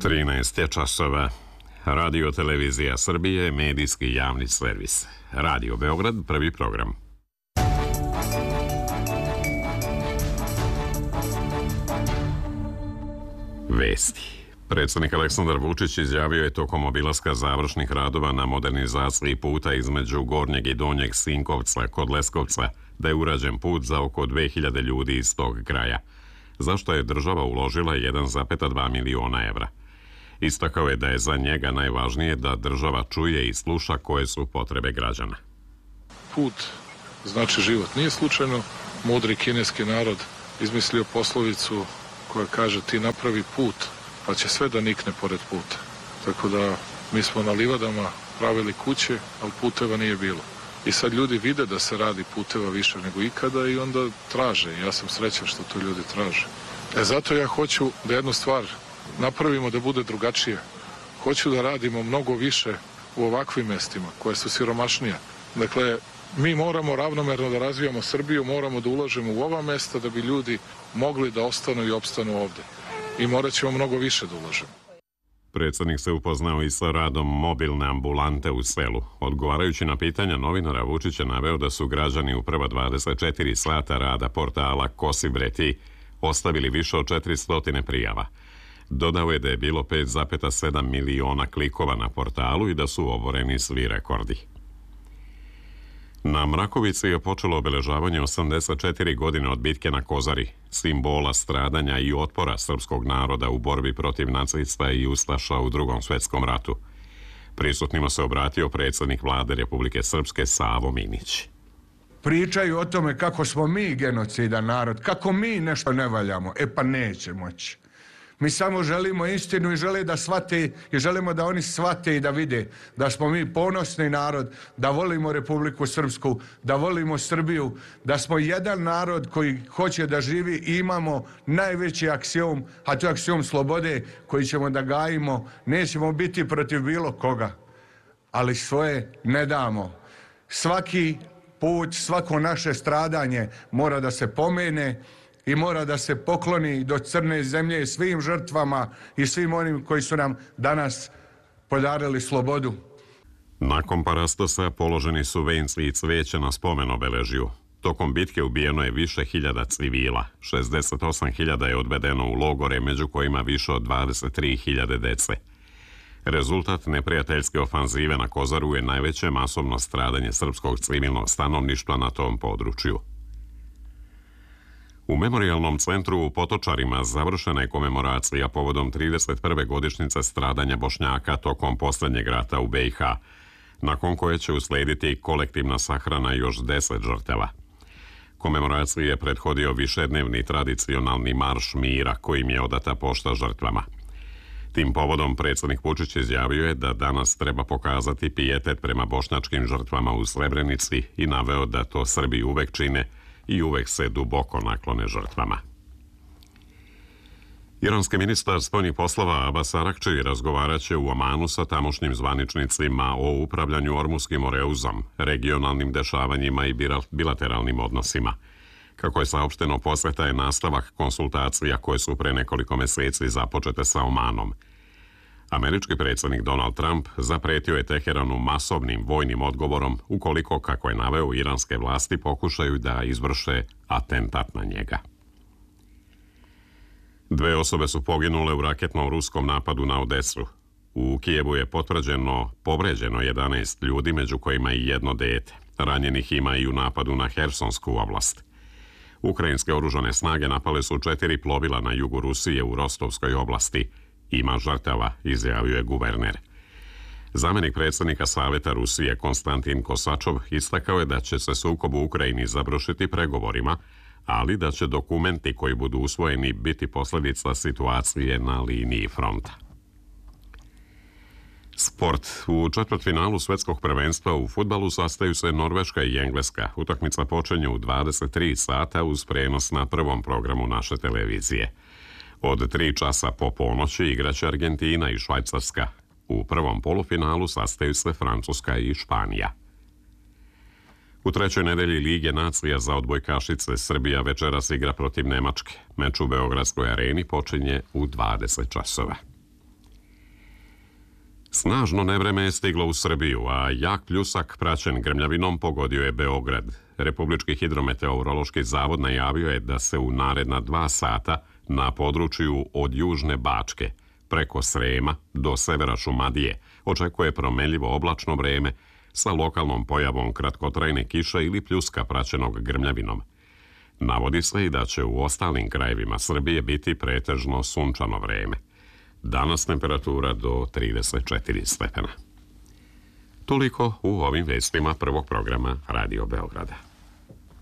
13 je časova. Radio Televizija Srbije, medijski javni servis. Radio Beograd, prvi program. Vesti. Predsjednik Aleksandar Vučić izjavio je tokom obilaska završnih radova na modernizaciji puta između Gornjeg i Donjeg Sinkovca kod Leskovca da je urađen put za oko 2000 ljudi iz tog kraja, za što je država uložila 1,2 miliona evra. Istakao je da je za njega najvažnije da država čuje i sluša koje su potrebe građana. Put znači život. Nije slučajno mudri kineski narod izmislio poslovicu koja kaže ti napravi put, pa će sve da nikne pored puta. Tako da mi smo na livadama pravili kuće, ali puteva nije bilo. I sad ljudi vide da se radi puteva više nego ikada i onda traže. Ja sam srećan što to ljudi traže. Zato ja hoću da jednu stvar napravimo da bude drugačije. Hoću da radimo mnogo više u ovakvim mestima koje su siromašnije. Dakle, mi moramo ravnomerno da razvijamo Srbiju, moramo da ulažemo u ova mesta da bi ljudi mogli da ostanu i opstanu ovde. I morat ćemo mnogo više da ulažemo. Predsjednik se upoznao i sa radom mobilne ambulante u selu. Odgovarajući na pitanja novinara, Vučić je naveo da su građani u prva 24 sata rada portala Kosi bre ti ostavili više od 400 prijava. Dodao je da je bilo 5,7 miliona klikova na portalu i da su oboreni svi rekordi. Na Mrakovici je počelo obeležavanje 84 godine od bitke na Kozari, simbola stradanja i otpora srpskog naroda u borbi protiv nacista i ustaša u Drugom svjetskom ratu. Prisutnima se obratio predsjednik vlade Republike Srpske Savo Minić. Pričaju o tome kako smo mi genocidan narod, kako mi nešto ne valjamo. Pa neće moći. Mi samo želimo istinu i želimo da oni shvate i da vide da smo mi ponosni narod, da volimo Republiku Srpsku, da volimo Srbiju, da smo jedan narod koji hoće da živi i imamo najveći aksiom, a to je aksiom slobode koji ćemo da gajimo. Nećemo biti protiv bilo koga, ali svoje ne damo. Svaki put, svako naše stradanje mora da se pomene i mora da se pokloni do crne zemlje svim žrtvama i svim onim koji su nam danas podarili slobodu. Nakon parastosa položeni su venci i cvijeće na spomen obeležju. Tokom bitke ubijeno je više hiljada civila. 68.000 je odvedeno u logore, među kojima više od 23.000 dece. Rezultat neprijateljske ofanzive na Kozaru je najveće masovno stradanje srpskog civilnog stanovništva na tom području. U memorijalnom centru u Potočarima završena je komemoracija povodom 31. godišnjice stradanja Bošnjaka tokom posljednjeg rata u BiH, nakon koje će uslijediti kolektivna sahrana još 10 žrtava. Komemoraciji je prethodio višednevni tradicionalni marš mira kojim je odata pošta žrtvama. Tim povodom predsjednik Vučić izjavio je da danas treba pokazati pijetet prema bošnjačkim žrtvama u Srebrenici i naveo da to Srbi uvek čine i uvek se duboko naklone žrtvama. Iranski ministar spoljnih poslova Abbas Arakči razgovarat će u Omanu sa tamošnjim zvaničnicima o upravljanju Ormuskim oreuzom, regionalnim dešavanjima i bilateralnim odnosima. Kako je saopšteno, posveta je nastavak konsultacija koje su pre nekoliko meseci započete sa Omanom. Američki predsjednik Donald Trump zapretio je Teheranu masovnim vojnim odgovorom ukoliko, kako je naveo, iranske vlasti pokušaju da izvrše atentat na njega. 2 osobe su poginule u raketnom ruskom napadu na Odesu. U Kijevu je povređeno 11 ljudi, među kojima i jedno dete. Ranjenih ima i u napadu na Hersonsku oblast. Ukrajinske oružane snage napale su 4 plovila na jugu Rusije u Rostovskoj oblasti. Ima žrtava, izjavio je guverner. Zamjenik predsjednika Saveta Rusije Konstantin Kosačov istakao je da će se sukob u Ukrajini završiti pregovorima, ali da će dokumenti koji budu usvojeni biti posljedica situacije na liniji fronta. Sport. U četvrtfinalu svjetskog prvenstva u fudbalu sastaju se Norveška i Engleska. Utakmica počinje u 23 sata uz prenos na prvom programu naše televizije. Od 3 časa po ponoći igraće Argentina i Švajcarska. U prvom polufinalu sastaju se Francuska i Španija. U trećoj nedelji Lige nacija za odbojkašice Srbija večeras igra protiv Nemačke. Meč u Beogradskoj areni počinje u 20 časova. Snažno nevreme je stiglo u Srbiju, a jak pljusak praćen grmljavinom pogodio je Beograd. Republički hidrometeorološki zavod najavio je da se u naredna 2 sata na području od Južne Bačke preko Srema do severa Šumadije očekuje promenljivo oblačno vreme sa lokalnom pojavom kratkotrajne kiše ili pljuska praćenog grmljavinom. Navodi se i da će u ostalim krajevima Srbije biti pretežno sunčano vreme. Danas temperatura do 34 stepena. Toliko u ovim vestima prvog programa Radio Beograda.